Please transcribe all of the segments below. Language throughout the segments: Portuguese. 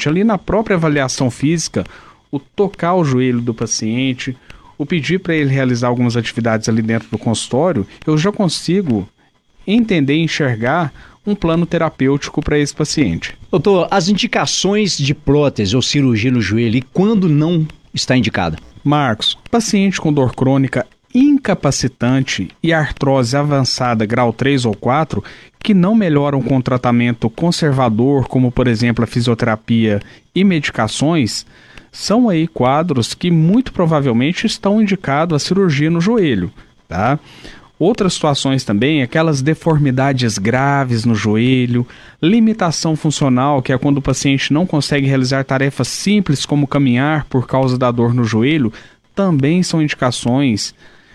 paciente. Ali na própria avaliação física, o tocar o joelho do paciente, o pedir para ele realizar algumas atividades ali dentro do consultório, eu já consigo entender e enxergar um plano terapêutico para esse paciente. Doutor, as indicações de prótese ou cirurgia no joelho e quando não está indicada? Marcos, paciente com dor crônica incapacitante e artrose avançada grau 3 ou 4, que não melhoram com tratamento conservador, como por exemplo a fisioterapia e medicações, são aí quadros que muito provavelmente estão indicados a cirurgia no joelho, tá? Outras situações também, aquelas deformidades graves no joelho, limitação funcional, que é quando o paciente não consegue realizar tarefas simples como caminhar por causa da dor no joelho, também são indicações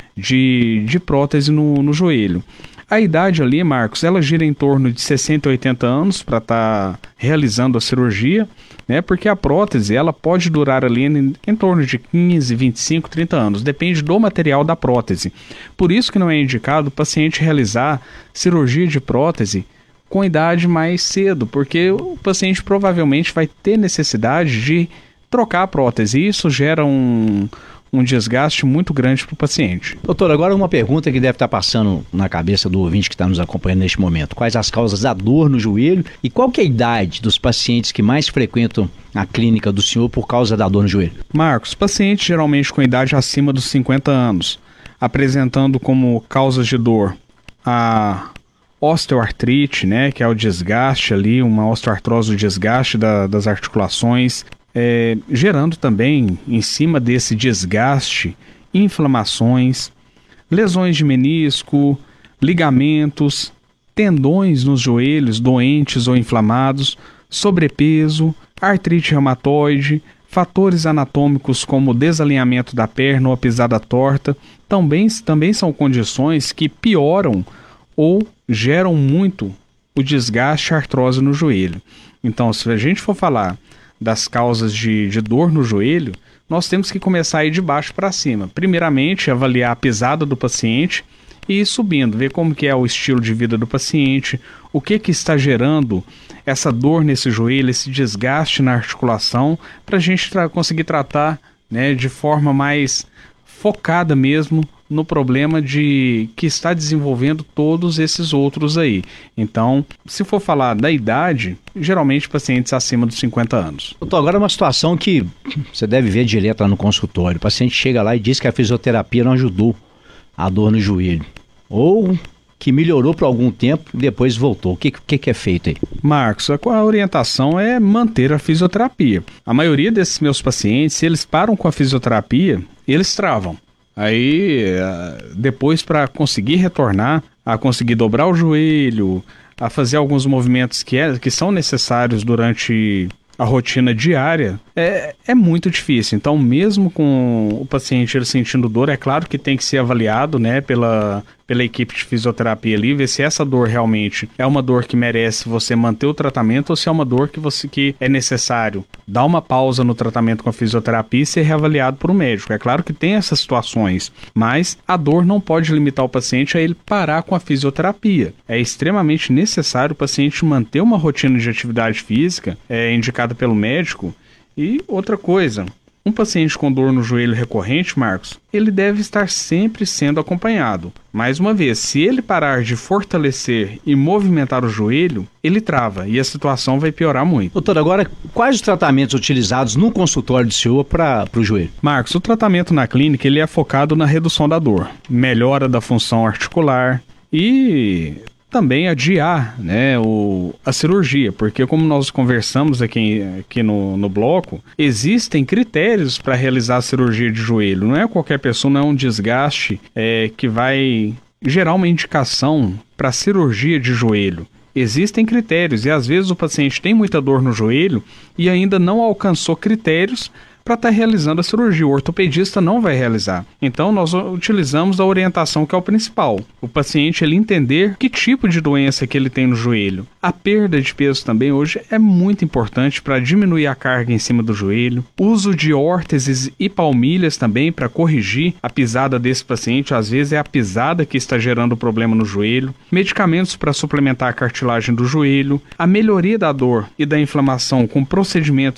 de prótese no joelho. A idade ali, Marcos, ela gira em torno de 60 a 80 anos para estar realizando a cirurgia, né? Porque a prótese ela pode durar ali em torno de 15, 25, 30 anos, depende do material da prótese. Por isso que não é indicado o paciente realizar cirurgia de prótese com idade mais cedo, porque o paciente provavelmente vai ter necessidade de trocar a prótese e isso gera um desgaste muito grande para o paciente. Doutor, agora uma pergunta que deve estar passando na cabeça do ouvinte que está nos acompanhando neste momento. Quais as causas da dor no joelho e qual que é a idade dos pacientes que mais frequentam a clínica do senhor por causa da dor no joelho? Marcos, pacientes geralmente com idade acima dos 50 anos, apresentando como causas de dor a osteoartrite, né, que é o desgaste ali, uma osteoartrose, o desgaste das articulações, gerando também, em cima desse desgaste, inflamações, lesões de menisco, ligamentos, tendões nos joelhos doentes ou inflamados, sobrepeso, artrite reumatoide, fatores anatômicos como desalinhamento da perna ou a pisada torta, também são condições que pioram ou geram muito o desgaste e a artrose no joelho. Então, se a gente for falar das causas de dor no joelho, nós temos que começar a ir de baixo para cima. Primeiramente, avaliar a pisada do paciente e ir subindo, ver como que é o estilo de vida do paciente, o que está gerando essa dor nesse joelho, esse desgaste na articulação, para a gente conseguir tratar, né, de forma mais focada mesmo no problema que está desenvolvendo todos esses outros aí. Então, se for falar da idade, geralmente pacientes acima dos 50 anos. Doutor, agora uma situação que você deve ver direto lá no consultório. O paciente chega lá e diz que a fisioterapia não ajudou a dor no joelho. Ou que melhorou por algum tempo e depois voltou. O que é feito aí? Marcos, a orientação é manter a fisioterapia. A maioria desses meus pacientes, se eles param com a fisioterapia, eles travam. Aí, depois para conseguir retornar, a conseguir dobrar o joelho, a fazer alguns movimentos que são necessários durante a rotina diária, é muito difícil. Então, mesmo com o paciente ele sentindo dor, é claro que tem que ser avaliado, né, pela equipe de fisioterapia ali, ver se essa dor realmente é uma dor que merece você manter o tratamento ou se é uma dor que é necessário dar uma pausa no tratamento com a fisioterapia e ser reavaliado por um médico. É claro que tem essas situações, mas a dor não pode limitar o paciente a ele parar com a fisioterapia. É extremamente necessário o paciente manter uma rotina de atividade física, indicada pelo médico. E outra coisa, um paciente com dor no joelho recorrente, Marcos, ele deve estar sempre sendo acompanhado. Mais uma vez, se ele parar de fortalecer e movimentar o joelho, ele trava e a situação vai piorar muito. Doutor, agora, quais os tratamentos utilizados no consultório do senhor para o joelho? Marcos, o tratamento na clínica ele é focado na redução da dor, melhora da função articular e também adiar, né, a cirurgia, porque como nós conversamos aqui no bloco, existem critérios para realizar a cirurgia de joelho. Não é qualquer pessoa, não é um desgaste que vai gerar uma indicação para cirurgia de joelho. Existem critérios e às vezes o paciente tem muita dor no joelho e ainda não alcançou critérios para estar realizando a cirurgia. O ortopedista não vai realizar. Então nós utilizamos a orientação que é o principal. O paciente ele entender que tipo de doença que ele tem no joelho. A perda de peso também hoje é muito importante para diminuir a carga em cima do joelho. Uso de órteses e palmilhas também para corrigir a pisada desse paciente. Às vezes é a pisada que está gerando o problema no joelho. Medicamentos para suplementar a cartilagem do joelho. A melhoria da dor e da inflamação com procedimentos